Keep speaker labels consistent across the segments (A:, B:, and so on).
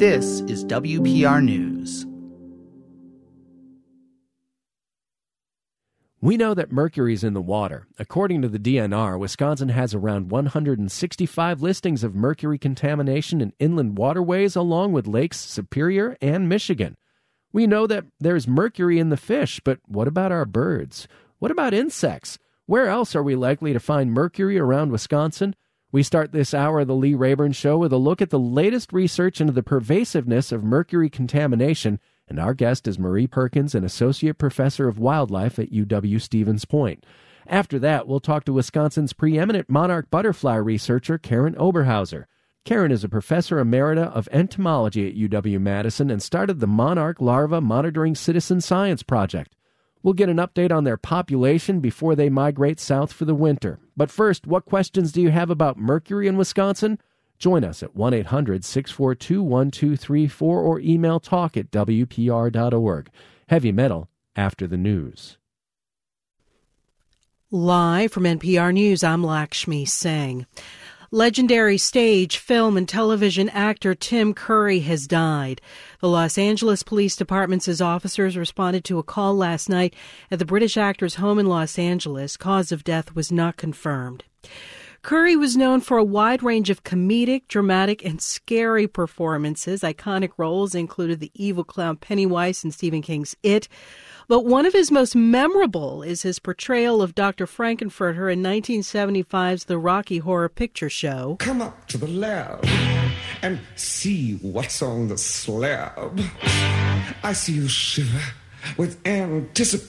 A: This is WPR News.
B: We know that mercury's in the water. According to the DNR, Wisconsin has around 165 listings of mercury contamination in inland waterways along with Lakes Superior and Michigan. We know that there's mercury in the fish, but what about our birds? What about insects? Where else are we likely to find mercury around Wisconsin? We start this hour of the Lee Rayburn Show with a look at the latest research into the pervasiveness of mercury contamination. And our guest is Marie Perkins, an associate professor of wildlife at UW-Stevens Point. After that, we'll talk to Wisconsin's preeminent monarch butterfly researcher, Karen Oberhauser. Karen is a professor emerita of entomology at UW-Madison and started the Monarch Larva Monitoring Citizen Science Project. We'll get an update on their population before they migrate south for the winter. But first, what questions do you have about mercury in Wisconsin? Join us at 1-800-642-1234 or email talk@wpr.org. Heavy Metal after the news.
C: Live from NPR News, I'm Lakshmi Singh. Legendary stage, film, and television actor Tim Curry has died. The Los Angeles Police Department's officers responded to a call last night at the British actor's home in Los Angeles. Cause of death was not confirmed. Curry was known for a wide range of comedic, dramatic, and scary performances. Iconic roles included the evil clown Pennywise in Stephen King's It. But one of his most memorable is his portrayal of Dr. Frankenfurter in 1975's The Rocky Horror Picture Show.
D: Come up to the lab and see what's on the slab. I see you shiver with anticipation.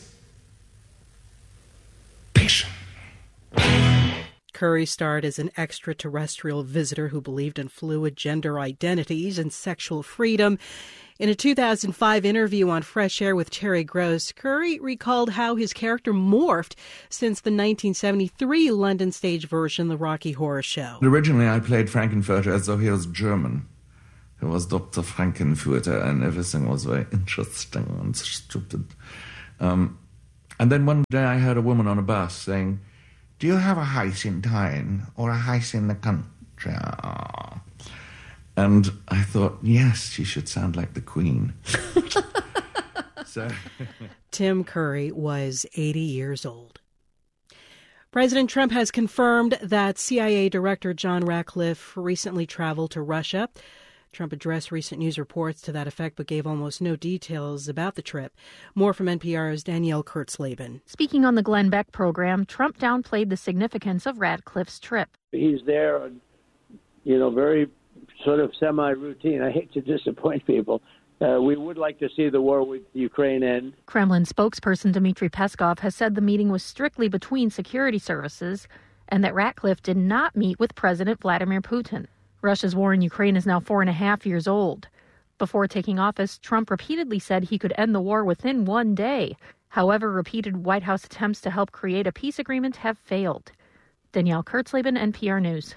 C: Curry starred as an extraterrestrial visitor who believed in fluid gender identities and sexual freedom. In a 2005 interview on Fresh Air with Terry Gross, Curry recalled how his character morphed since the 1973 London stage version, The Rocky Horror Show.
E: Originally, I played Frankenfurter as though he was German. He was Dr. Frankenfurter, and everything was very interesting and stupid. And then one day I heard a woman on a bus saying, "Do you have a house in town or a house in the country?" And I thought, yes, she should sound like the Queen.
C: Tim Curry was 80 years old. President Trump has confirmed that CIA Director John Ratcliffe recently traveled to Russia. Trump addressed recent news reports to that effect, but gave almost no details about the trip. More from NPR's Danielle Kurtzleben.
F: Speaking on the Glenn Beck program, Trump downplayed the significance of Ratcliffe's trip.
G: He's there, very sort of semi-routine. I hate to disappoint people. We would like to see the war with Ukraine end.
F: Kremlin spokesperson Dmitry Peskov has said the meeting was strictly between security services and that Ratcliffe did not meet with President Vladimir Putin. Russia's war in Ukraine is now 4.5 years old. Before taking office, Trump repeatedly said he could end the war within one day. However, repeated White House attempts to help create a peace agreement have failed. Danielle Kurtzleben, NPR News.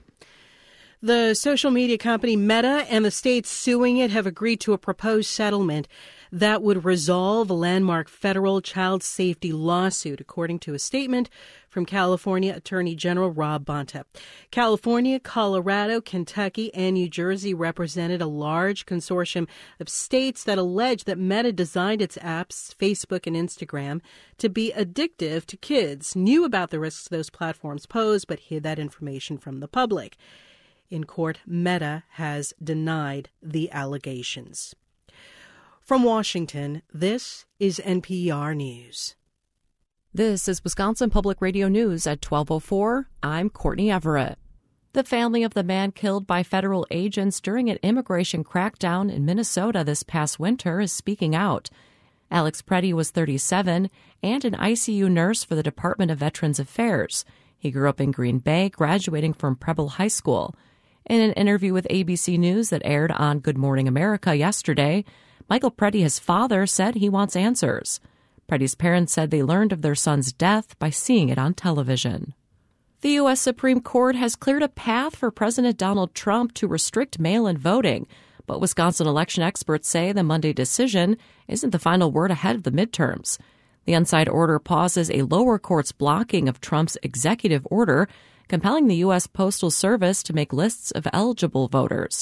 C: The social media company Meta and the states suing it have agreed to a proposed settlement that would resolve a landmark federal child safety lawsuit, according to a statement from California Attorney General Rob Bonta. California, Colorado, Kentucky, and New Jersey represented a large consortium of states that allege that Meta designed its apps, Facebook and Instagram, to be addictive to kids, knew about the risks those platforms pose, but hid that information from the public. In court, Meta has denied the allegations. From Washington, this is NPR News.
H: This is Wisconsin Public Radio News at 12:04. I'm Courtney Everett. The family of the man killed by federal agents during an immigration crackdown in Minnesota this past winter is speaking out. Alex Preddy was 37 and an ICU nurse for the Department of Veterans Affairs. He grew up in Green Bay, graduating from Preble High School. In an interview with ABC News that aired on Good Morning America yesterday, Michael Preddy, his father, said he wants answers. Preddy's parents said they learned of their son's death by seeing it on television. The U.S. Supreme Court has cleared a path for President Donald Trump to restrict mail-in voting, but Wisconsin election experts say the Monday decision isn't the final word ahead of the midterms. The unsigned order pauses a lower court's blocking of Trump's executive order, compelling the U.S. Postal Service to make lists of eligible voters.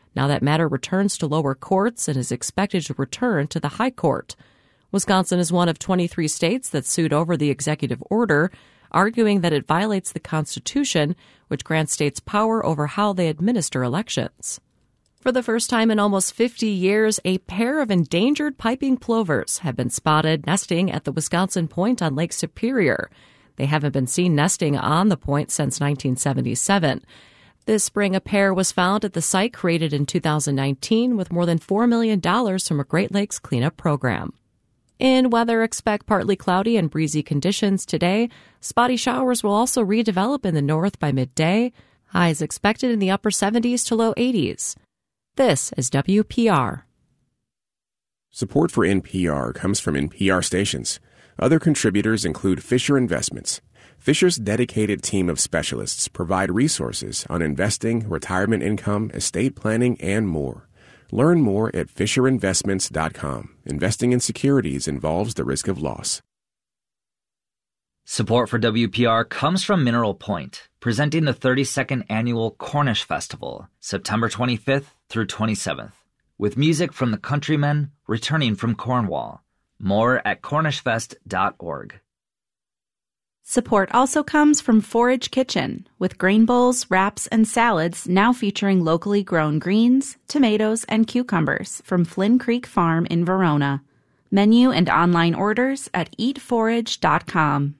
H: Now that matter returns to lower courts and is expected to return to the High Court. Wisconsin is one of 23 states that sued over the executive order, arguing that it violates the Constitution, which grants states power over how they administer elections. For the first time in almost 50 years, a pair of endangered piping plovers have been spotted nesting at the Wisconsin Point on Lake Superior. They haven't been seen nesting on the point since 1977. This spring, a pair was found at the site created in 2019 with more than $4 million from a Great Lakes cleanup program. In weather, expect partly cloudy and breezy conditions today. Spotty showers will also redevelop in the north by midday. Highs expected in the upper 70s to low 80s. This is WPR.
I: Support for NPR comes from NPR stations. Other contributors include Fisher Investments. Fisher's dedicated team of specialists provide resources on investing, retirement income, estate planning, and more. Learn more at FisherInvestments.com. Investing in securities involves the risk of loss.
J: Support for WPR comes from Mineral Point, presenting the 32nd Annual Cornish Festival, September 25th through 27th, with music from the Countrymen returning from Cornwall. More at cornishfest.org.
K: Support also comes from Forage Kitchen, with grain bowls, wraps, and salads now featuring locally grown greens, tomatoes, and cucumbers from Flynn Creek Farm in Verona. Menu and online orders at eatforage.com.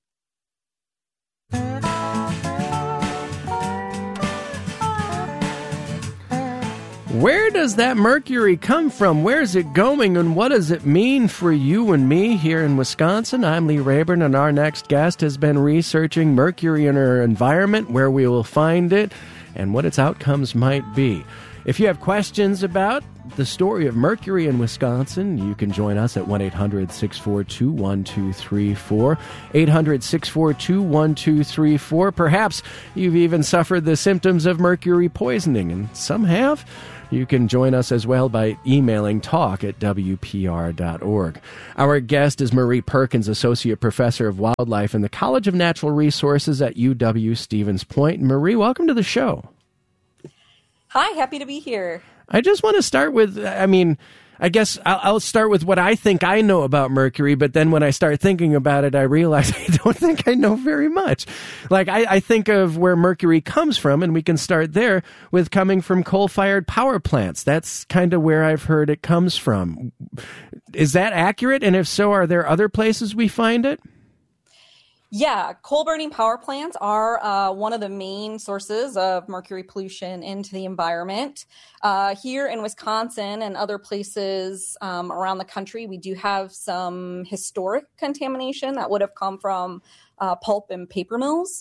B: Where does that mercury come from? Where's it going? And what does it mean for you and me here in Wisconsin? I'm Lee Rayburn, and our next guest has been researching mercury in our environment, where we will find it, and what its outcomes might be. If you have questions about the story of mercury in Wisconsin, you can join us at 1-800-642-1234, 800-642-1234. Perhaps you've even suffered the symptoms of mercury poisoning, and some have. You can join us as well by emailing talk@wpr.org. Our guest is Marie Perkins, Associate Professor of Wildlife in the College of Natural Resources at UW-Stevens Point. Marie, welcome to the show.
L: Hi, happy to be here.
B: I just want to start with, I guess I'll start with what I think I know about mercury, but then when I start thinking about it, I realize I don't think I know very much. Like, I think of where mercury comes from, and we can start there with coming from coal-fired power plants. That's kind of where I've heard it comes from. Is that accurate? And if so, are there other places we find it?
L: Yeah, coal-burning power plants are one of the main sources of mercury pollution into the environment. Here in Wisconsin and other places around the country, we do have some historic contamination that would have come from pulp and paper mills.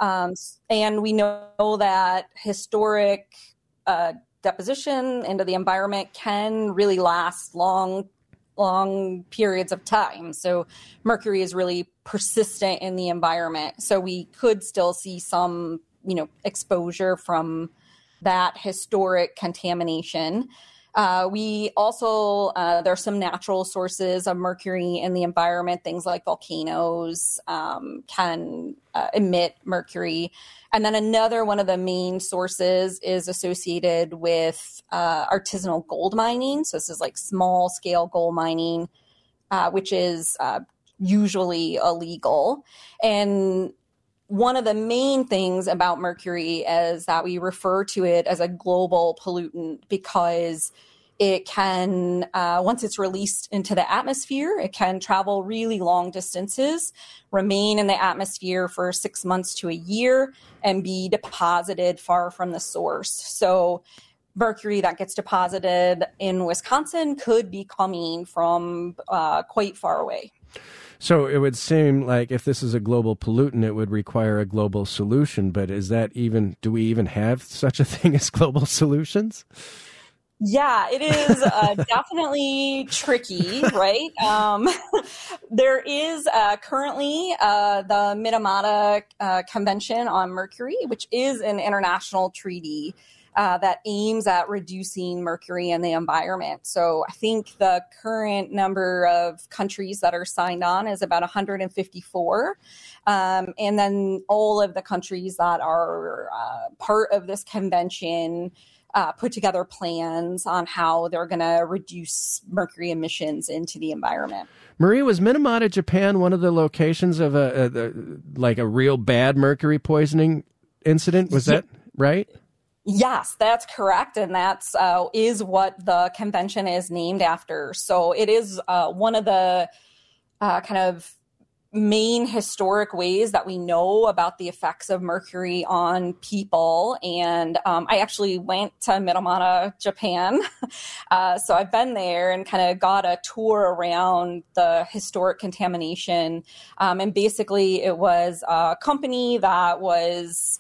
L: And we know that historic deposition into the environment can really last long periods of time. So mercury is really persistent in the environment. So we could still see some, exposure from that historic contamination. We also, there are some natural sources of mercury in the environment. Things like volcanoes can emit mercury. And then another one of the main sources is associated with artisanal gold mining. So this is like small scale gold mining, which is usually illegal. And one of the main things about mercury is that we refer to it as a global pollutant because it can, once it's released into the atmosphere, it can travel really long distances, remain in the atmosphere for 6 months to a year, and be deposited far from the source. So mercury that gets deposited in Wisconsin could be coming from quite far away.
B: So it would seem like if this is a global pollutant, it would require a global solution. But is that even, do we even have such a thing as global solutions?
L: Yeah, it is definitely tricky, right? There is currently the Minamata Convention on Mercury, which is an international treaty that aims at reducing mercury in the environment. So I think the current number of countries that are signed on is about 154. And then all of the countries that are part of this convention put together plans on how they're going to reduce mercury emissions into the environment.
B: Marie, was Minamata, Japan, one of the locations of a real bad mercury poisoning incident? Was that right?
L: Yes, that's correct. And that's is what the convention is named after. So it is one of the kind of main historic ways that we know about the effects of mercury on people. And I actually went to Minamata, Japan. So I've been there and kind of got a tour around the historic contamination. And basically it was a company that was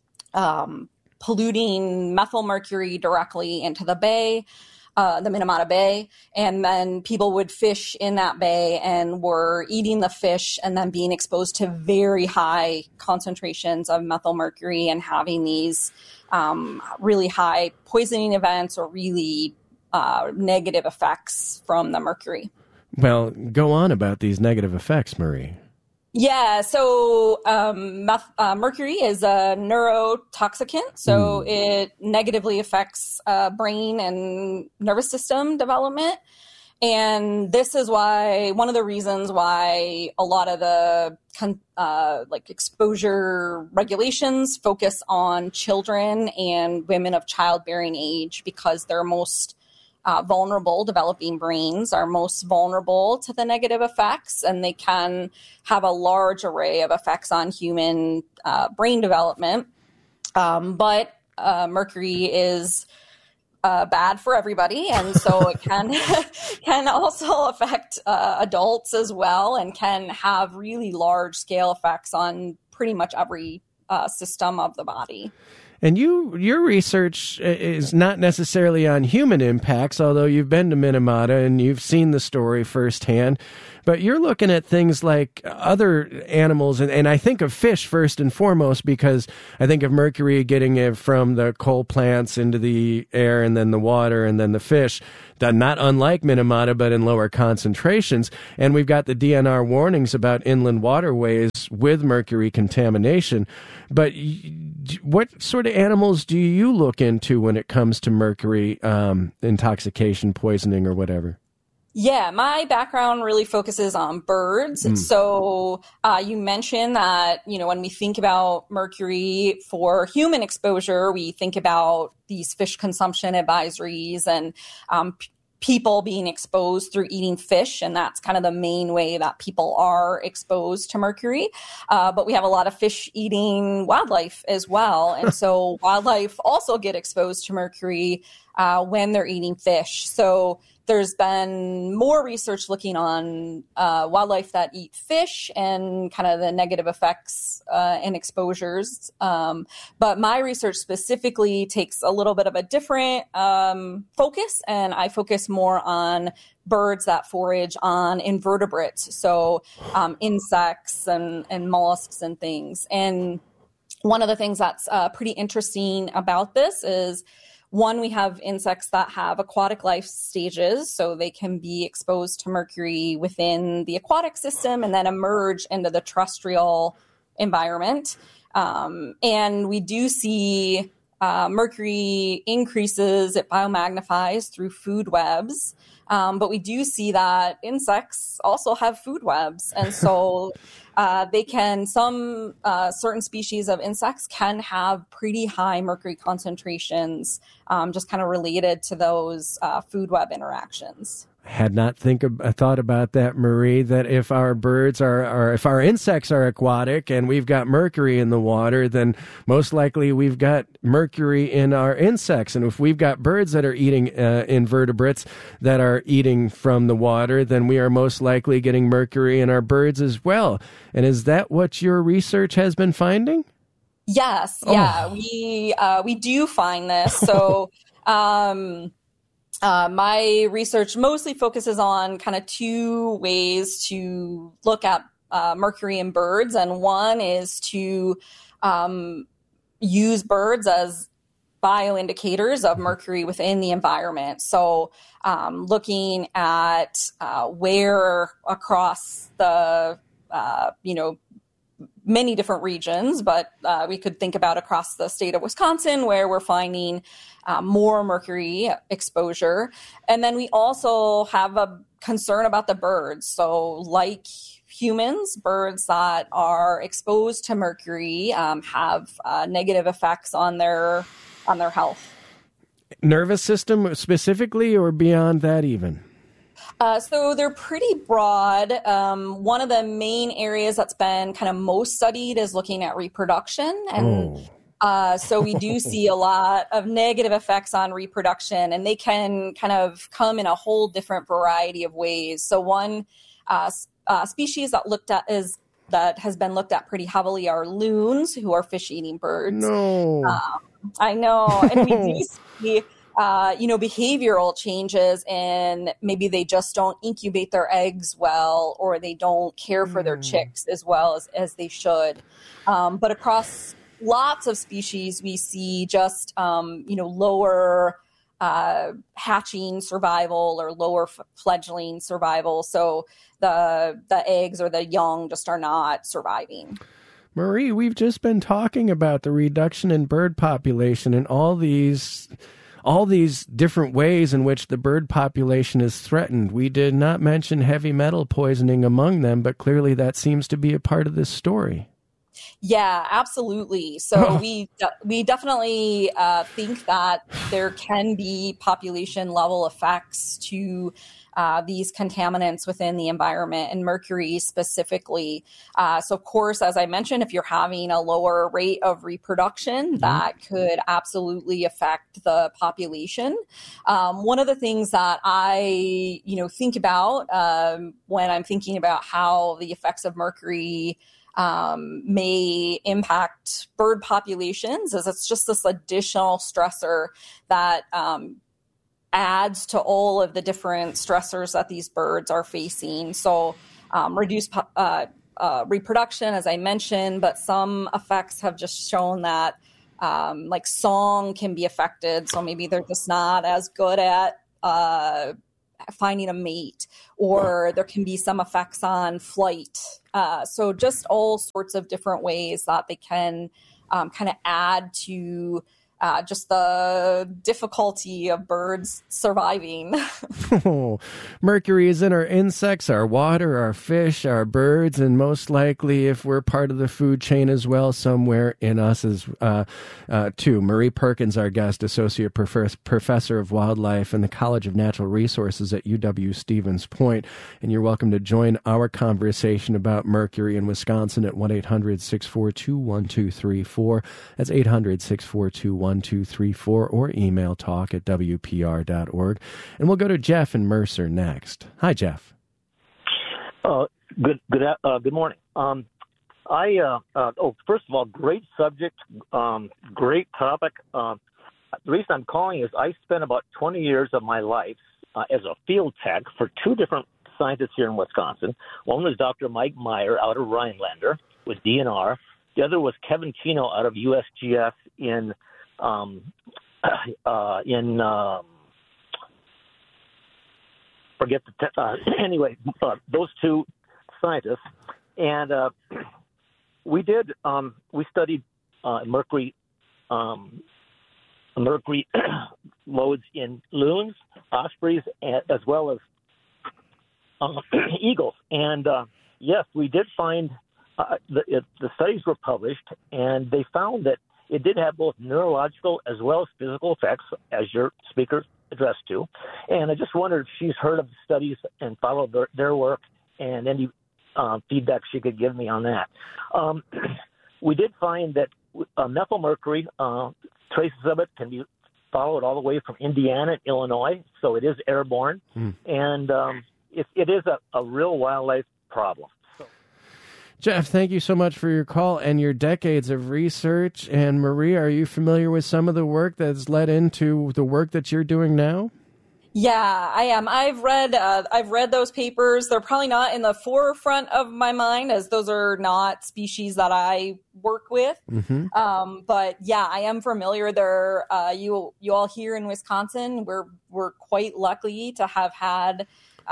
L: polluting methyl mercury directly into the bay, the Minamata Bay, and then people would fish in that bay and were eating the fish and then being exposed to very high concentrations of methyl mercury and having these really high poisoning events or really negative effects from the mercury.
B: Well, go on about these negative effects, Marie.
L: Yeah, so mercury is a neurotoxicant, so it negatively affects brain and nervous system development. And this is one of the reasons why a lot of the exposure regulations focus on children and women of childbearing age, because they're most vulnerable. Developing brains are most vulnerable to the negative effects, and they can have a large array of effects on human brain development. But mercury is bad for everybody, and so it can also affect adults as well, and can have really large scale effects on pretty much every system of the body.
B: And your research is not necessarily on human impacts, although you've been to Minamata and you've seen the story firsthand. But you're looking at things like other animals, and I think of fish first and foremost, because I think of mercury getting it from the coal plants into the air and then the water and then the fish, not unlike Minamata, but in lower concentrations. And we've got the DNR warnings about inland waterways with mercury contamination. But what sort of animals do you look into when it comes to mercury intoxication, poisoning, or whatever?
L: Yeah, my background really focuses on birds. So you mentioned that, when we think about mercury for human exposure, we think about these fish consumption advisories and people being exposed through eating fish. And that's kind of the main way that people are exposed to mercury. But we have a lot of fish eating wildlife as well. And so wildlife also get exposed to mercury when they're eating fish. So there's been more research looking on wildlife that eat fish and kind of the negative effects and exposures. But my research specifically takes a little bit of a different focus, and I focus more on birds that forage on invertebrates, so insects and mollusks and things. And one of the things that's pretty interesting about this is, one, we have insects that have aquatic life stages, so they can be exposed to mercury within the aquatic system and then emerge into the terrestrial environment. And we do see mercury increases, it biomagnifies through food webs. But we do see that insects also have food webs. And so certain species of insects can have pretty high mercury concentrations, just kind of related to those food web interactions.
B: Had not thought about that, Marie, that if our birds if our insects are aquatic and we've got mercury in the water, then most likely we've got mercury in our insects. And if we've got birds that are eating invertebrates that are eating from the water, then we are most likely getting mercury in our birds as well. And is that what your research has been finding?
L: Yes. Yeah, we do find this. So, my research mostly focuses on kind of two ways to look at mercury in birds. And one is to use birds as bioindicators of mercury within the environment. So looking at where across the many different regions, but we could think about across the state of Wisconsin where we're finding more mercury exposure. And then we also have a concern about the birds. So like humans, birds that are exposed to mercury have negative effects on their health.
B: Nervous system specifically, or beyond that even?
L: So they're pretty broad. One of the main areas that's been kind of most studied is looking at reproduction. And so we do see a lot of negative effects on reproduction, and they can kind of come in a whole different variety of ways. So one species that has been looked at pretty heavily are loons, who are fish-eating birds.
B: No.
L: I know. And we do see behavioral changes, and maybe they just don't incubate their eggs well, or they don't care for their chicks as well as they should. But across lots of species, we see just, lower hatching survival or lower fledgling survival. So the eggs or the young just are not surviving.
B: Marie, we've just been talking about the reduction in bird population and all these different ways in which the bird population is threatened. We did not mention heavy metal poisoning among them, but clearly that seems to be a part of this story.
L: Yeah, absolutely. So we definitely think that there can be population level effects to these contaminants within the environment, and mercury specifically. So of course, as I mentioned, if you're having a lower rate of reproduction, that could absolutely affect the population. One of the things that I, think about when I'm thinking about how the effects of mercury may impact bird populations is it's just this additional stressor that adds to all of the different stressors that these birds are facing. So reduced reproduction, as I mentioned, but some effects have just shown that like song can be affected. So maybe they're just not as good at finding a mate, or there can be some effects on flight. So just all sorts of different ways that they can kind of add to just the difficulty of birds surviving.
B: Mercury is in our insects, our water, our fish, our birds, and most likely, if we're part of the food chain as well, somewhere in us as too. Marie Perkins, our guest, Associate Professor of Wildlife in the College of Natural Resources at UW-Stevens Point. And you're welcome to join our conversation about mercury in Wisconsin at 1-800-642-1234. That's 800-642-1234, or email talk@wpr.org. And we'll go to Jeff in Mercer next. Hi, Jeff.
M: Good morning. First of all, great subject, great topic. The reason I'm calling is I spent about 20 years of my life as a field tech for two different scientists here in Wisconsin. One was Dr. Mike Meyer out of Rhinelander with DNR. The other was Kevin Kino out of USGS in those two scientists, and we studied mercury loads in loons, ospreys, as well as eagles. And yes, we did find the studies were published, and they found that it did have both neurological as well as physical effects, as your speaker addressed to. And I just wondered if she's heard of the studies and followed their work, and any feedback she could give me on that. We did find that methylmercury, traces of it can be followed all the way from Indiana and Illinois, so it is airborne. And it is a real wildlife problem.
B: Jeff, thank you so much for your call and your decades of research. And Marie, are you familiar with some of the work that's led into the work that you're doing now?
L: Yeah, I am. I've read those papers. They're probably not in the forefront of my mind, as those are not species that I work with. But yeah, I am familiar. There, you all here in Wisconsin, we're quite lucky to have had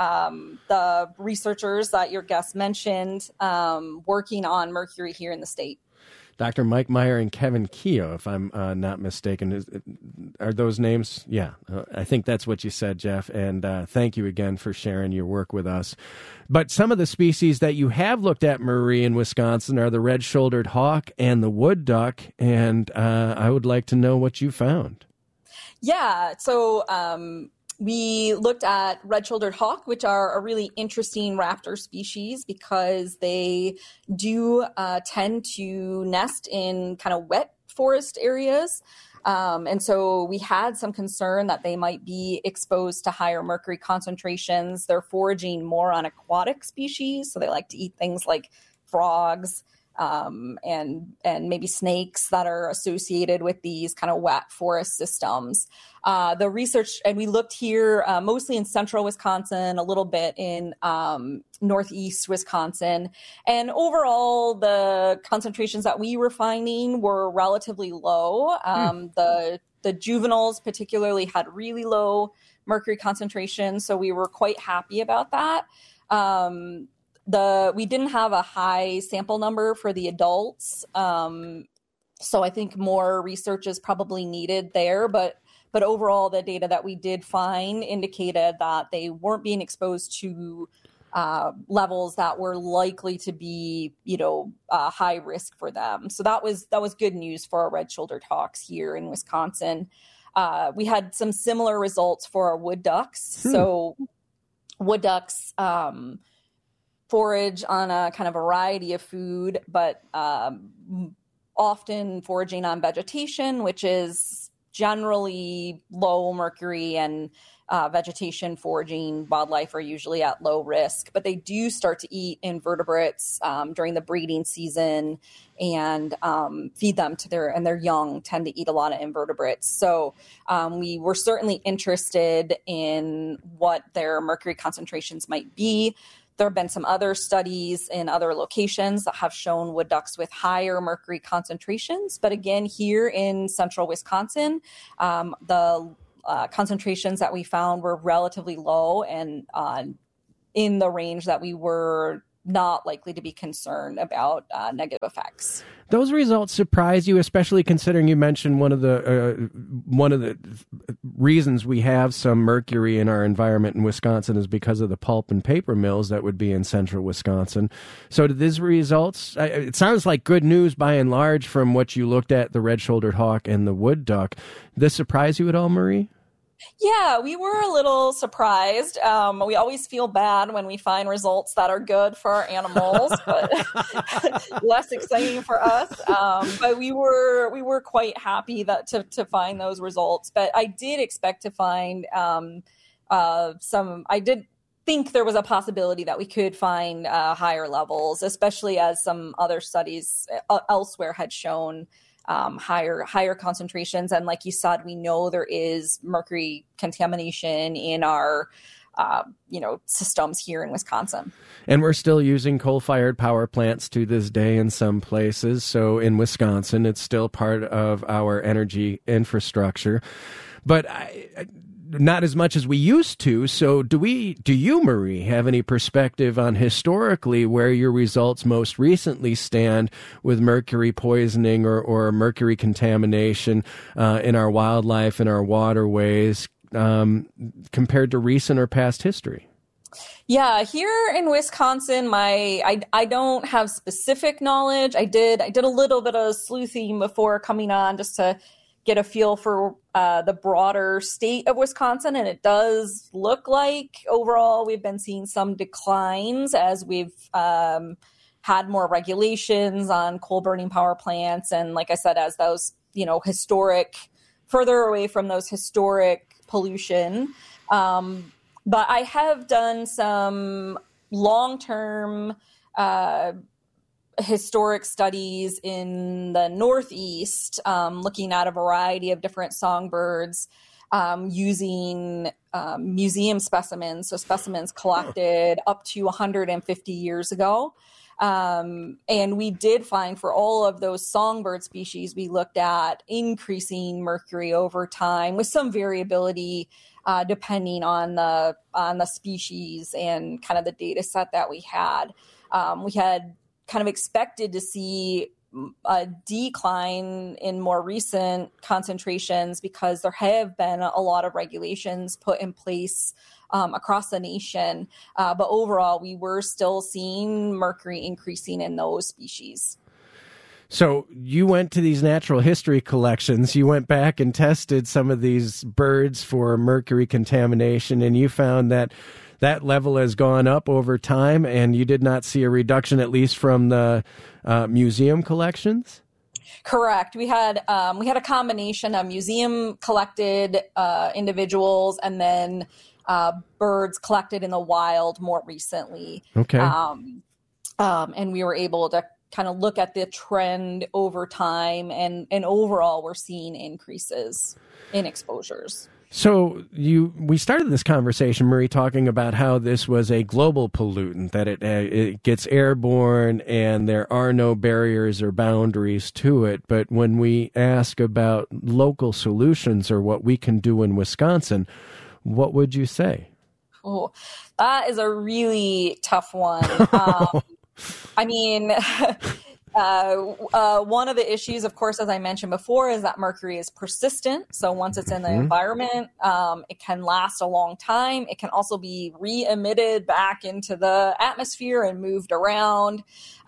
L: the researchers that your guest mentioned working on mercury here in the state.
B: Dr. Mike Meyer and Kevin Keogh, if I'm not mistaken. Are those names? Yeah, I think that's what you said, Jeff. And thank you again for sharing your work with us. But some of the species that you have looked at, Marie, in Wisconsin are the red-shouldered hawk and the wood duck. And I would like to know what you found.
L: Yeah, so we looked at red-shouldered hawk, which are a really interesting raptor species because they do tend to nest in kind of wet forest areas. And so we had some concern that they might be exposed to higher mercury concentrations. They're foraging more on aquatic species, so they like to eat things like frogs, and maybe snakes that are associated with these kind of wet forest systems. The research, and we looked here mostly in central Wisconsin, a little bit in northeast Wisconsin. And overall, the concentrations that we were finding were relatively low. The juveniles particularly had really low mercury concentrations, so we were quite happy about that. We didn't have a high sample number for the adults, so I think more research is probably needed there. But overall, the data that we did find indicated that they weren't being exposed to levels that were likely to be, high risk for them. So that was good news for our red-shouldered hawks here in Wisconsin. We had some similar results for our wood ducks. So wood ducks forage on a kind of variety of food, but often foraging on vegetation, which is generally low mercury, and vegetation foraging wildlife are usually at low risk, but they do start to eat invertebrates during the breeding season and feed them to their young tend to eat a lot of invertebrates. So we were certainly interested in what their mercury concentrations might be. There have been some other studies in other locations that have shown wood ducks with higher mercury concentrations. But again, here in central Wisconsin, the concentrations that we found were relatively low and in the range that we were not likely to be concerned about negative effects.
B: Those results surprise you, especially considering you mentioned one of the reasons we have some mercury in our environment in Wisconsin is because of the pulp and paper mills that would be in central Wisconsin. So did these results, it sounds like good news by and large from what you looked at, the red-shouldered hawk and the wood duck. Did this surprise you at all, Marie?
L: Yeah, we were a little surprised. We always feel bad when we find results that are good for our animals, but less exciting for us. But we were quite happy to find those results. But I did expect to find I did think there was a possibility that we could find higher levels, especially as some other studies elsewhere had shown higher concentrations. And like you said, we know there is mercury contamination in our systems here in Wisconsin.
B: And we're still using coal-fired power plants to this day in some places. So in Wisconsin, it's still part of our energy infrastructure. But not as much as we used to. So do you, Marie, have any perspective on historically where your results most recently stand with mercury poisoning or mercury contamination in our wildlife, in our waterways, compared to recent or past history?
L: Yeah, here in Wisconsin, I don't have specific knowledge. I did a little bit of sleuthing before coming on just to get a feel for the broader state of Wisconsin. And it does look like overall we've been seeing some declines as we've had more regulations on coal burning power plants. And like I said, as those, further away from those historic pollution. But I have done some long-term historic studies in the Northeast, looking at a variety of different songbirds, using museum specimens, so specimens collected up to 150 years ago. And we did find for all of those songbird species, we looked at increasing mercury over time with some variability depending on the species and kind of the data set that we had. We had kind of expected to see a decline in more recent concentrations because there have been a lot of regulations put in place across the nation. But overall, we were still seeing mercury increasing in those species.
B: So you went to these natural history collections, you went back and tested some of these birds for mercury contamination, and you found that that level has gone up over time, and you did not see a reduction, at least from the museum collections?
L: Correct. We had a combination of museum collected individuals and then birds collected in the wild more recently.
B: Okay.
L: And we were able to kind of look at the trend over time, and overall we're seeing increases in exposures.
B: So we started this conversation, Marie, talking about how this was a global pollutant, that it gets airborne and there are no barriers or boundaries to it. But when we ask about local solutions or what we can do in Wisconsin, what would you say?
L: Oh, that is a really tough one. I mean, one of the issues, of course, as I mentioned before, is that mercury is persistent. So once it's in the environment, it can last a long time. It can also be re-emitted back into the atmosphere and moved around.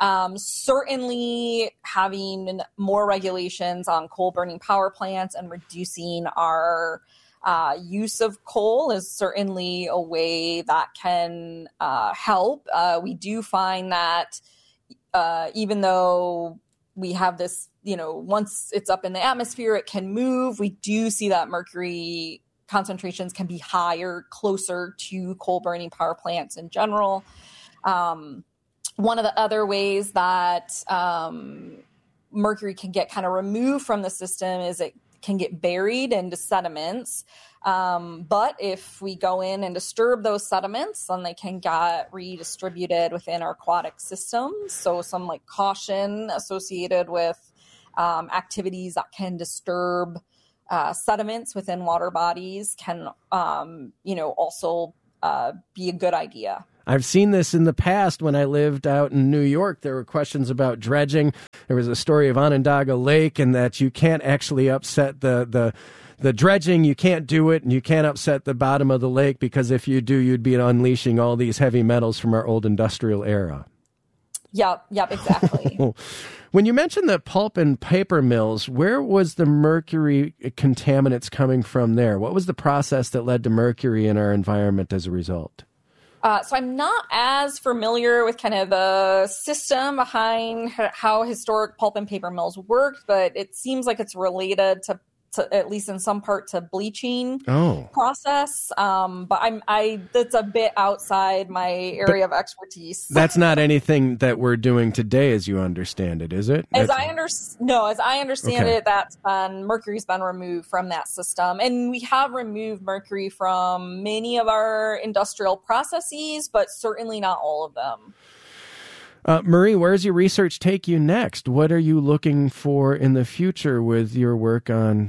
L: Certainly having more regulations on coal burning power plants and reducing our use of coal is certainly a way that can help. We do find that even though we have this, once it's up in the atmosphere, it can move. We do see that mercury concentrations can be higher, closer to coal burning power plants in general. One of the other ways that mercury can get kind of removed from the system is it can get buried into sediments. But if we go in and disturb those sediments, then they can get redistributed within our aquatic systems. So some caution associated with activities that can disturb sediments within water bodies can, also be a good idea.
B: I've seen this in the past when I lived out in New York. There were questions about dredging. There was a story of Onondaga Lake, and that you can't actually upset the dredging. You can't do it, and you can't upset the bottom of the lake, because if you do, you'd be unleashing all these heavy metals from our old industrial era.
L: Yep, exactly.
B: When you mentioned the pulp and paper mills, where was the mercury contaminants coming from there? What was the process that led to mercury in our environment as a result?
L: So I'm not as familiar with kind of the system behind how historic pulp and paper mills worked, but it seems like it's related to at least in some part, to bleaching process. But that's a bit outside my area of expertise.
B: That's not anything that we're doing today, as you understand it, is it?
L: As I understand it, mercury's been removed from that system. And we have removed mercury from many of our industrial processes, but certainly not all of them.
B: Marie, where does your research take you next? What are you looking for in the future with your work on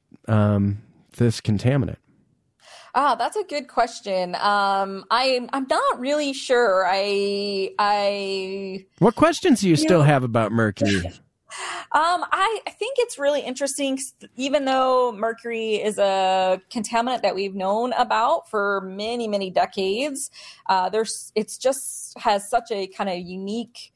B: this contaminant?
L: That's a good question. I'm not really sure.
B: What questions do you still have about mercury?
L: I think it's really interesting, even though mercury is a contaminant that we've known about for many, many decades. It's just has such a kind of unique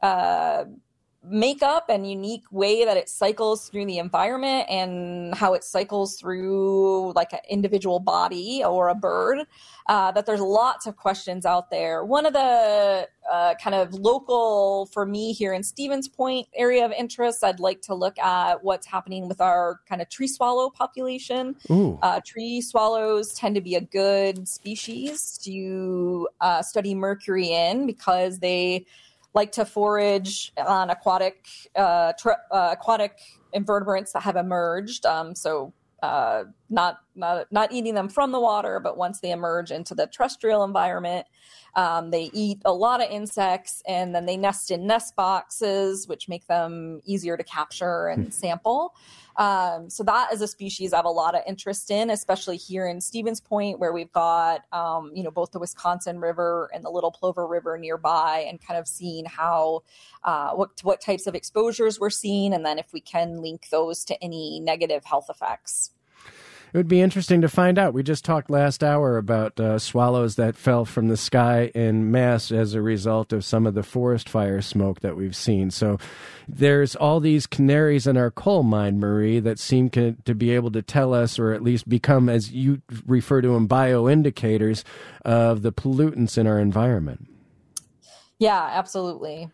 L: makeup and unique way that it cycles through the environment and how it cycles through like an individual body or a bird, that there's lots of questions out there. One of the kind of local, for me here in Stevens Point area of interest, I'd like to look at what's happening with our kind of tree swallow population. Tree swallows tend to be a good species to study mercury in, because they like to forage on aquatic invertebrates that have emerged. not eating them from the water, but once they emerge into the terrestrial environment, they eat a lot of insects, and then they nest in nest boxes, which make them easier to capture and sample. So that is a species I have a lot of interest in, especially here in Stevens Point, where we've got, both the Wisconsin River and the Little Plover River nearby, and kind of seeing how, what types of exposures we're seeing, and then if we can link those to any negative health effects.
B: It would be interesting to find out. We just talked last hour about swallows that fell from the sky en masse as a result of some of the forest fire smoke that we've seen. So there's all these canaries in our coal mine, Marie, that seem to be able to tell us, or at least become, as you refer to them, bioindicators of the pollutants in our environment. Yeah,
L: absolutely.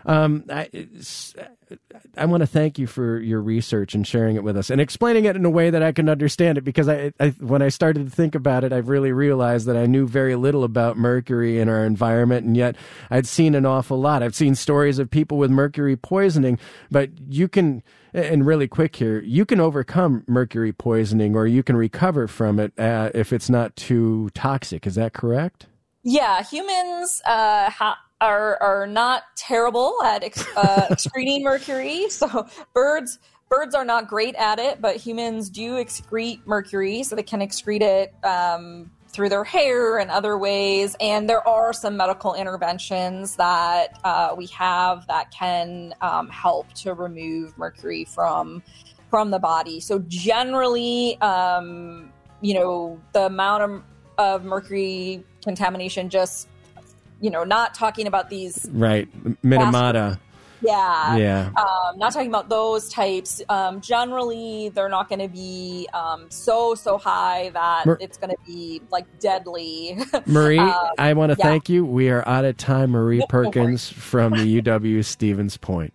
B: I want to thank you for your research and sharing it with us and explaining it in a way that I can understand it, because I when I started to think about it, I've really realized that I knew very little about mercury in our environment, and yet I'd seen an awful lot. I've seen stories of people with mercury poisoning, but you can, and really quick here, you can overcome mercury poisoning, or you can recover from it if it's not too toxic. Is that correct?
L: Yeah, humans are not terrible at excreting mercury. So birds are not great at it, but humans do excrete mercury, so they can excrete it through their hair and other ways. And there are some medical interventions that we have that can help to remove mercury from the body. So generally, the amount of mercury contamination, just not talking about these
B: minimata.
L: Yeah. Not talking about those types. Generally, they're not going to be so high that it's going to be like deadly.
B: Marie, I want to thank you. We are out of time. Marie Perkins from the UW Stevens Point.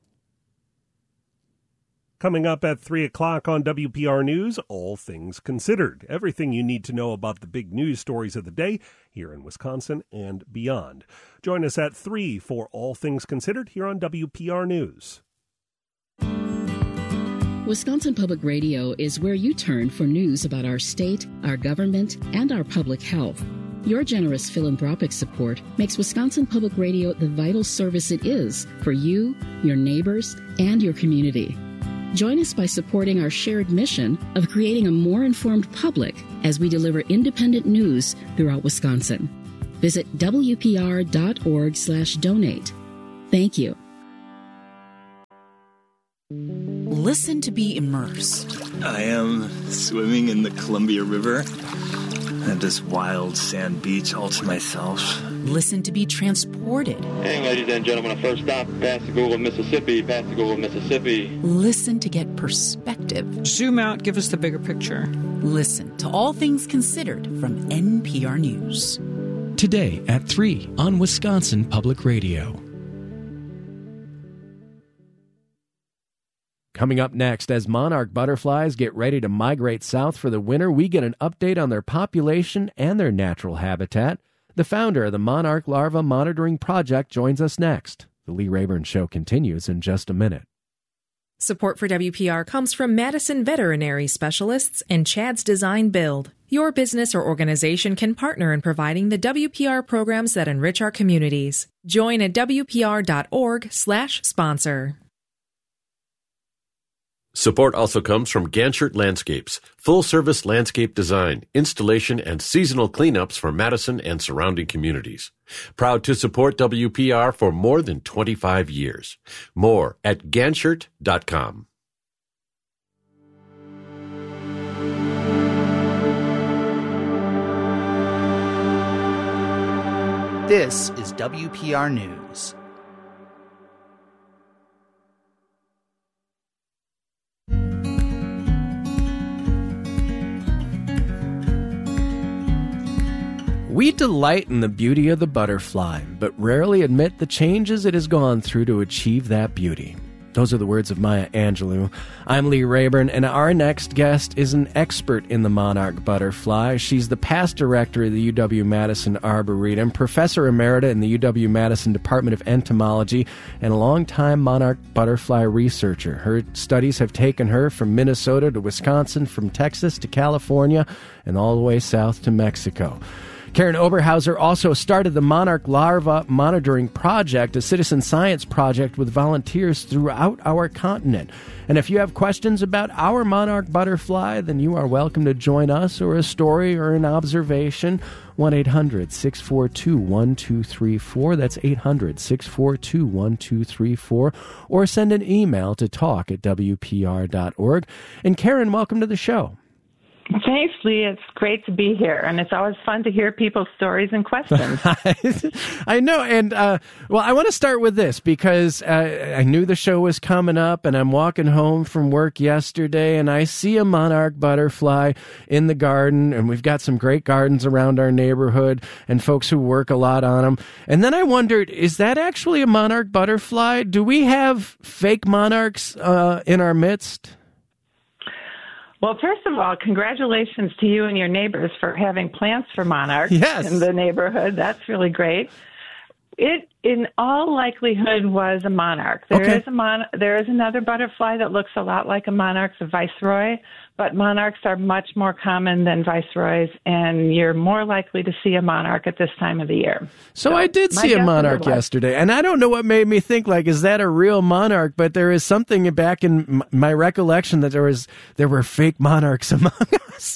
N: Coming up at 3 o'clock on WPR News, All Things Considered. Everything you need to know about the big news stories of the day here in Wisconsin and beyond. Join us at 3 for All Things Considered here on WPR News.
O: Wisconsin Public Radio is where you turn for news about our state, our government, and our public health. Your generous philanthropic support makes Wisconsin Public Radio the vital service it is for you, your neighbors, and your community. Join us by supporting our shared mission of creating a more informed public as we deliver independent news throughout Wisconsin. Visit WPR.org/donate. Thank you.
P: Listen to be immersed.
Q: I am swimming in the Columbia River at this wild sand beach all to myself.
P: Listen to be transported.
R: Hey, ladies and gentlemen, our first stop, Pascagoula, Mississippi.
P: Listen to get perspective.
S: Zoom out, give us the bigger picture.
P: Listen to All Things Considered from NPR News.
T: Today at 3 on Wisconsin Public Radio.
B: Coming up next, as monarch butterflies get ready to migrate south for the winter, we get an update on their population and their natural habitat. The founder of the Monarch Larva Monitoring Project joins us next. The Lee Rayburn Show continues in just a minute.
U: Support for WPR comes from Madison Veterinary Specialists and Chad's Design Build. Your business or organization can partner in providing the WPR programs that enrich our communities. Join at WPR.org/sponsor.
V: Support also comes from Ganchert Landscapes, full-service landscape design, installation, and seasonal cleanups for Madison and surrounding communities. Proud to support WPR for more than 25 years. More at Ganchert.com.
A: This is WPR News.
B: We delight in the beauty of the butterfly, but rarely admit the changes it has gone through to achieve that beauty. Those are the words of Maya Angelou. I'm Lee Rayburn, and our next guest is an expert in the monarch butterfly. She's the past director of the UW-Madison Arboretum, professor emerita in the UW-Madison Department of Entomology, and a longtime monarch butterfly researcher. Her studies have taken her from Minnesota to Wisconsin, from Texas to California, and all the way south to Mexico. Karen Oberhauser also started the Monarch Larva Monitoring Project, a citizen science project with volunteers throughout our continent. And if you have questions about our monarch butterfly, then you are welcome to join us, or a story or an observation. 1-800-642-1234. That's 800-642-1234. Or send an email to talk@wpr.org. And Karen, welcome to the show.
D: Thanks, Lee. It's great to be here, and it's always fun to hear people's stories and questions.
B: I know, and well, I want to start with this because I knew the show was coming up, and I'm walking home from work yesterday, and I see a monarch butterfly in the garden, and we've got some great gardens around our neighborhood, and folks who work a lot on them. And then I wondered, is that actually a monarch butterfly? Do we have fake monarchs in our midst?
D: Well, first of all, congratulations to you and your neighbors for having plants for monarchs
B: in
D: the neighborhood. That's really great. It, in all likelihood, was a monarch. There is another butterfly that looks a lot like a monarch, the viceroy, but monarchs are much more common than viceroys, and you're more likely to see a monarch at this time of the year.
B: So I did see a monarch yesterday, and I don't know what made me think, like, is that a real monarch? But there is something back in my recollection that there were fake monarchs among us.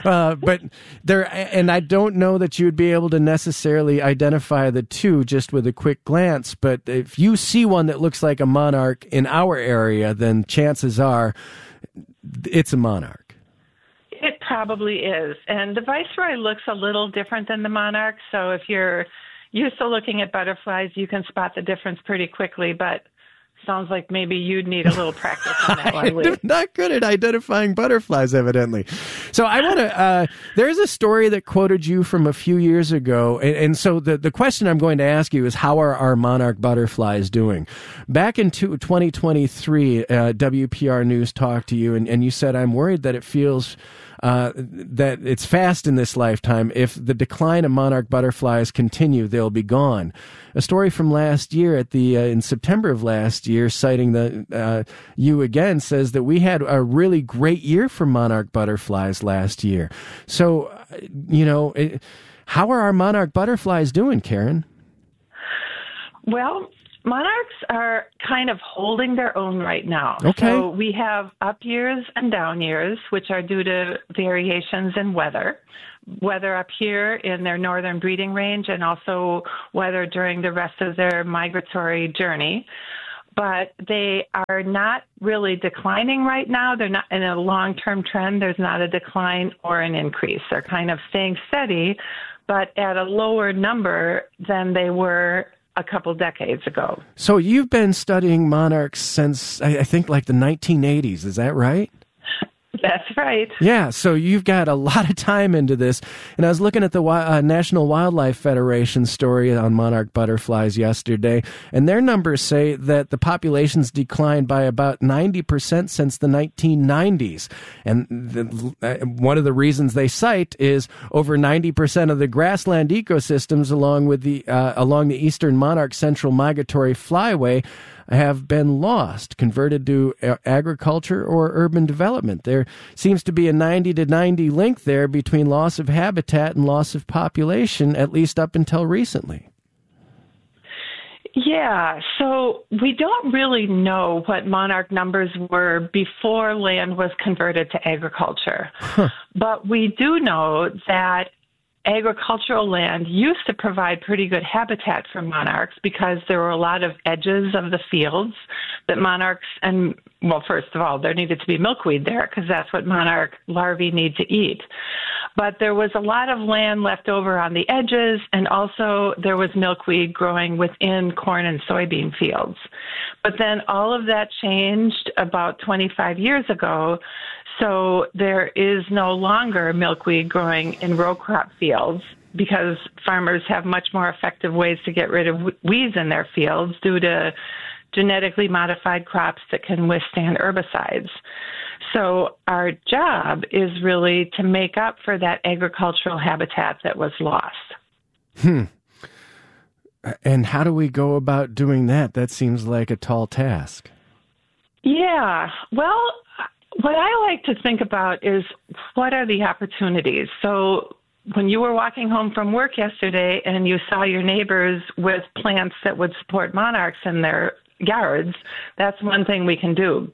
B: And I don't know that you would be able to necessarily identify the two just with a quick glance, but if you see one that looks like a monarch in our area, then chances are it's a monarch.
D: It probably is. And the viceroy looks a little different than the monarch, so if you're used to looking at butterflies, you can spot the difference pretty quickly, but sounds like maybe you'd need a little practice on that one, Lee.
B: I'm not good at identifying butterflies, evidently. So I want to, there's a story that quoted you from a few years ago. And so the question I'm going to ask you is, how are our monarch butterflies doing? Back in 2023, WPR News talked to you, and you said, I'm worried that it feels that it's fast in this lifetime. If the decline of monarch butterflies continue, they'll be gone. A story from last year in September of last year, citing you again, says that we had a really great year for monarch butterflies last year. So, how are our monarch butterflies doing, Karen?
D: Well, monarchs are kind of holding their own right now.
B: Okay.
D: So we have up years and down years, which are due to variations in weather up here in their northern breeding range, and also weather during the rest of their migratory journey. But they are not really declining right now. They're not in a long-term trend. There's not a decline or an increase. They're kind of staying steady, but at a lower number than they were a couple decades ago.
B: So you've been studying monarchs since, I think, like the 1980s. Is that right?
D: That's right.
B: Yeah, so you've got a lot of time into this. And I was looking at the National Wildlife Federation story on monarch butterflies yesterday, and their numbers say that the population's declined by about 90% since the 1990s. And one of the reasons they cite is over 90% of the grassland ecosystems along the eastern monarch central migratory flyway have been lost, converted to agriculture or urban development. There seems to be a 90-90 link there between loss of habitat and loss of population, at least up until recently.
D: Yeah, so we don't really know what monarch numbers were before land was converted to agriculture. But we do know that agricultural land used to provide pretty good habitat for monarchs because there were a lot of edges of the fields that monarchs, and well, first of all, there needed to be milkweed there because that's what monarch larvae need to eat. But there was a lot of land left over on the edges, and also there was milkweed growing within corn and soybean fields. But then all of that changed about 25 years ago. So there is no longer milkweed growing in row crop fields because farmers have much more effective ways to get rid of weeds in their fields due to genetically modified crops that can withstand herbicides. So our job is really to make up for that agricultural habitat that was lost.
B: And how do we go about doing that? That seems like a tall task.
D: Yeah. Well, what I like to think about is what are the opportunities? So when you were walking home from work yesterday and you saw your neighbors with plants that would support monarchs in their yards, that's one thing we can do.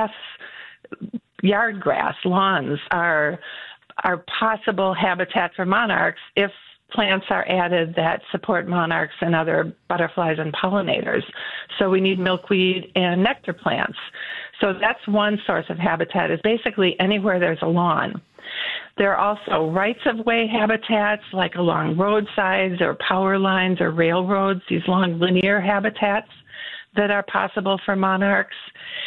D: Yard grass, lawns are possible habitat for monarchs if plants are added that support monarchs and other butterflies and pollinators. So we need milkweed and nectar plants. So that's one source of habitat, is basically anywhere there's a lawn. There are also rights-of-way habitats, like along roadsides or power lines or railroads, these long linear habitats that are possible for monarchs.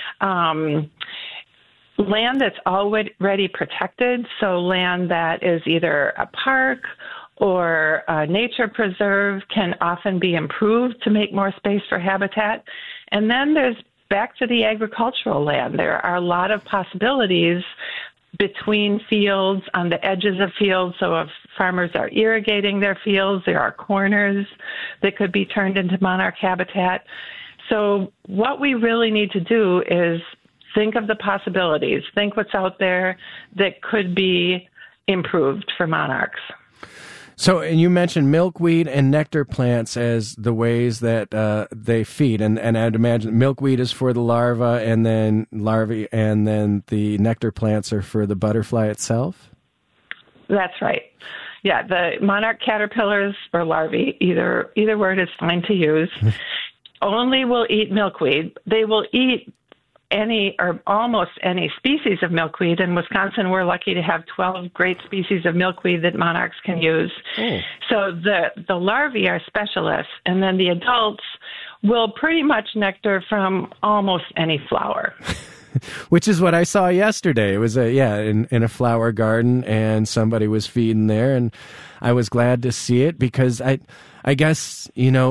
D: Land that's already protected, so land that is either a park or a nature preserve, can often be improved to make more space for habitat. And then there's back to the agricultural land. There are a lot of possibilities between fields, on the edges of fields. So if farmers are irrigating their fields, there are corners that could be turned into monarch habitat. So what we really need to do is think of the possibilities, think what's out there that could be improved for monarchs.
B: So, and you mentioned milkweed and nectar plants as the ways that they feed, and I'd imagine milkweed is for the larvae, and then the nectar plants are for the butterfly itself?
D: That's right. Yeah, the monarch caterpillars or larvae, either word is fine to use, only will eat milkweed. They will eat any or almost any species of milkweed. In Wisconsin, we're lucky to have 12 great species of milkweed that monarchs can use. Oh. So the larvae are specialists, and then the adults will pretty much nectar from almost any flower.
B: Which is what I saw yesterday. It was in a flower garden, and somebody was feeding there, and I was glad to see it because I guess,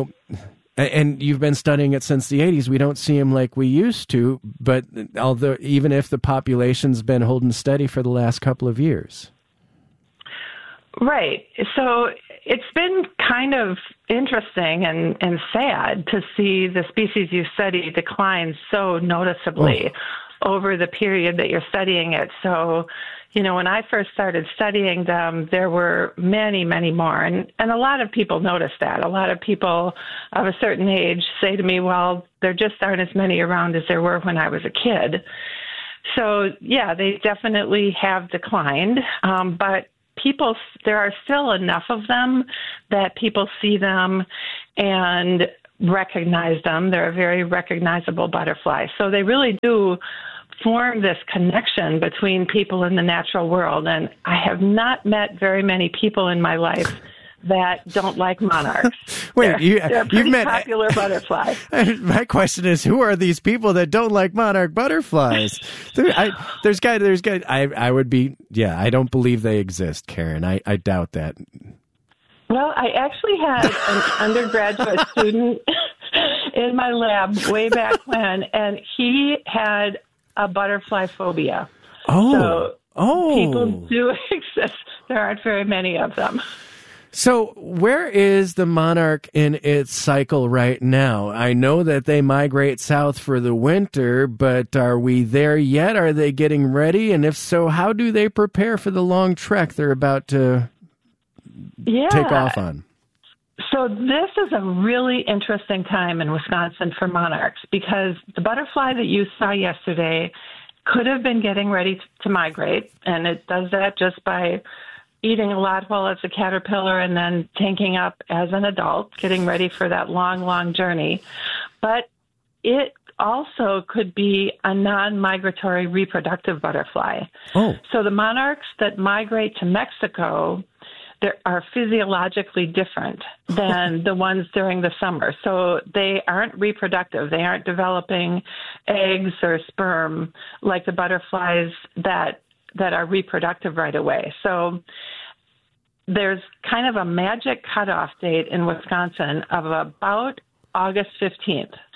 B: and you've been studying it since the 80s. We don't see them like we used to, but although even if the population's been holding steady for the last couple of years.
D: Right. So it's been kind of interesting and sad to see the species you study decline so noticeably over the period that you're studying it. So, when I first started studying them, there were many, many more. And a lot of people notice that. A lot of people of a certain age say to me, well, there just aren't as many around as there were when I was a kid. So, yeah, they definitely have declined. But there are still enough of them that people see them and recognize them. They're a very recognizable butterfly. So they really do form this connection between people in the natural world. And I have not met very many people in my life that don't like monarchs.
B: Wait,
D: they're a pretty popular butterfly.
B: My question is, who are these people that don't like monarch butterflies? I don't believe they exist, Karen. I doubt that.
D: Well, I actually had an undergraduate student in my lab way back when, and he had a butterfly phobia. So people do exist. There aren't very many of them.
B: So where is the monarch in its cycle right now? I know that they migrate south for the winter, but are we there yet? Are they getting ready? And if so, how do they prepare for the long trek they're about to take off on?
D: So this is a really interesting time in Wisconsin for monarchs because the butterfly that you saw yesterday could have been getting ready to migrate, and it does that just by eating a lot while it's a caterpillar and then tanking up as an adult, getting ready for that long, long journey. But it also could be a non-migratory reproductive butterfly. So the monarchs that migrate to Mexico are physiologically different than the ones during the summer. So they aren't reproductive. They aren't developing eggs or sperm like the butterflies that are reproductive right away. So there's kind of a magic cutoff date in Wisconsin of about August 15th.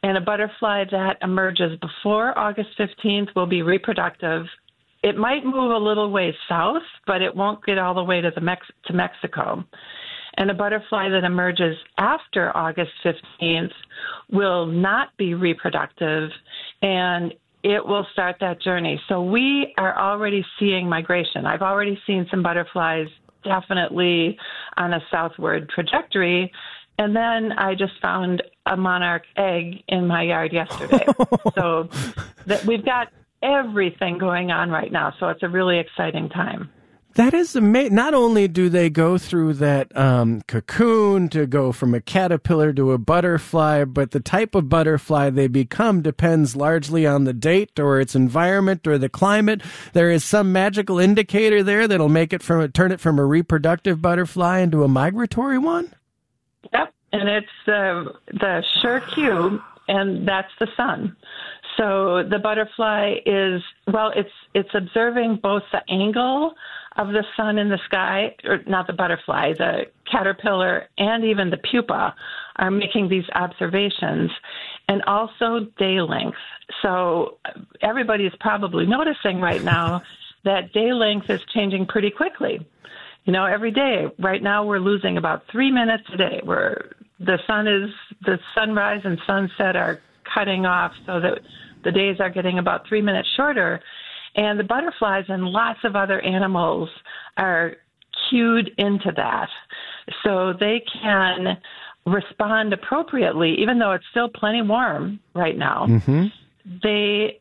D: And a butterfly that emerges before August 15th will be reproductive. It might move a little ways south, but it won't get all the way to Mexico. And a butterfly that emerges after August 15th will not be reproductive, and it will start that journey. So we are already seeing migration. I've already seen some butterflies definitely on a southward trajectory. And then I just found a monarch egg in my yard yesterday. So we've got everything going on right now. So it's a really exciting time.
B: That is amazing. Not only do they go through that cocoon to go from a caterpillar to a butterfly, but the type of butterfly they become depends largely on the date or its environment or the climate. There is some magical indicator there that'll make it turn it from a reproductive butterfly into a migratory one?
D: Yep, and it's the sure cue, and that's the sun. So the butterfly is, it's observing both the angle of the sun in the sky, or not the butterfly, the caterpillar and even the pupa are making these observations, and also day length. So everybody's probably noticing right now that day length is changing pretty quickly. You know, every day, right now we're losing about 3 minutes a day where the sunrise and sunset are cutting off so that the days are getting about 3 minutes shorter. And the butterflies and lots of other animals are cued into that. So they can respond appropriately, even though it's still plenty warm right now. Mm-hmm. They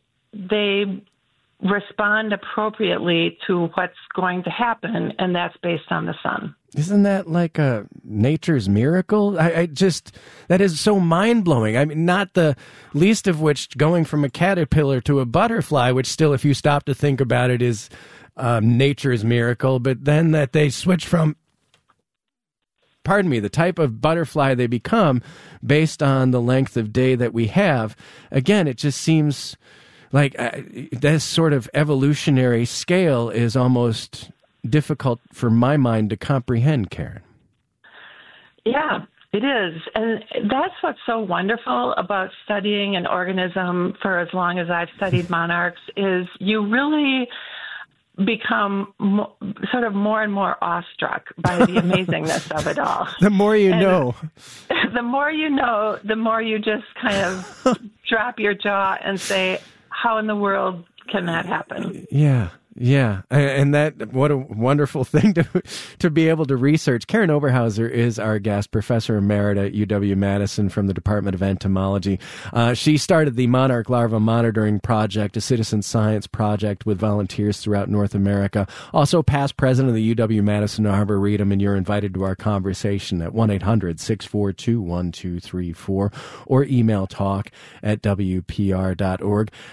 D: respond appropriately to what's going to happen, and that's based on the sun.
B: Isn't that like a nature's miracle? That is so mind-blowing. I mean, not the least of which going from a caterpillar to a butterfly, which still, if you stop to think about it, is nature's miracle, but then that they switch from, the type of butterfly they become based on the length of day that we have. Again, it just seems like this sort of evolutionary scale is almost difficult for my mind to comprehend, Karen.
D: Yeah, it is. And that's what's so wonderful about studying an organism for as long as I've studied monarchs is you really become sort of more and more awestruck by the amazingness of it all.
B: The more you know.
D: The more you know, the more you just kind of drop your jaw and say, how in the world can that happen?
B: Yeah. And what a wonderful thing to be able to research. Karen Oberhauser is our guest, professor emerita at UW-Madison from the Department of Entomology. She started the Monarch Larva Monitoring Project, a citizen science project with volunteers throughout North America. Also past president of the UW-Madison Arboretum, and you're invited to our conversation at 1-800-642-1234 or email talk@wpr.org.